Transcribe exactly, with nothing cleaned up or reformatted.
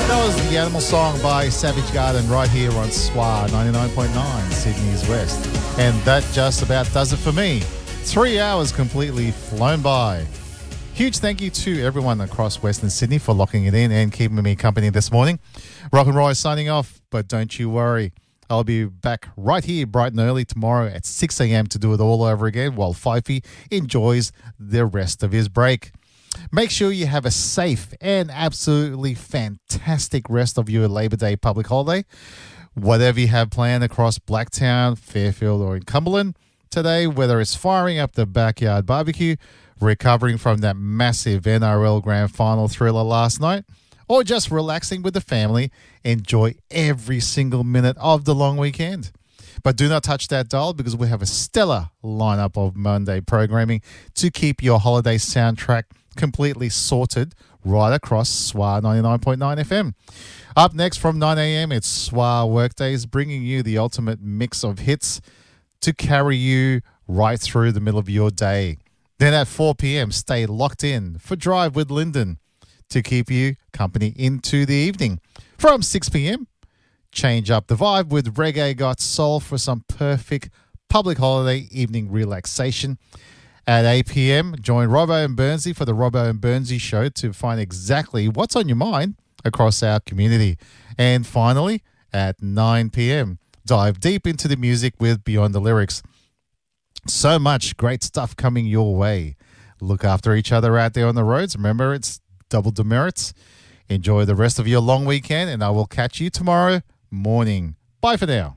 That was the Animal Song by Savage Garden right here on S W A ninety-nine point nine, Sydney's West. And that just about does it for me. Three hours completely flown by. Huge thank you to everyone across Western Sydney for locking it in and keeping me company this morning. Rock and Roy signing off, but don't you worry. I'll be back right here bright and early tomorrow at six a.m. to do it all over again while Fifey enjoys the rest of his break. Make sure you have a safe and absolutely fantastic rest of your Labor Day public holiday. Whatever you have planned across Blacktown, Fairfield or in Cumberland today, whether it's firing up the backyard barbecue, recovering from that massive N R L Grand Final thriller last night, or just relaxing with the family, enjoy every single minute of the long weekend. But do not touch that dial because we have a stellar lineup of Monday programming to keep your holiday soundtrack completely sorted right across S W A ninety-nine point nine F M. Up next from nine a.m, it's S W A Workdays, bringing you the ultimate mix of hits to carry you right through the middle of your day. Then at four p.m, stay locked in for Drive with Lyndon to keep you company into the evening. From six p.m, change up the vibe with Reggae Got Soul for some perfect public holiday evening relaxation. At eight p.m, join Robbo and Burnsy for the Robbo and Burnsy Show to find exactly what's on your mind across our community. And finally, at nine p.m, dive deep into the music with Beyond the Lyrics. So much great stuff coming your way. Look after each other out there on the roads. Remember, it's double demerits. Enjoy the rest of your long weekend, and I will catch you tomorrow morning. Bye for now.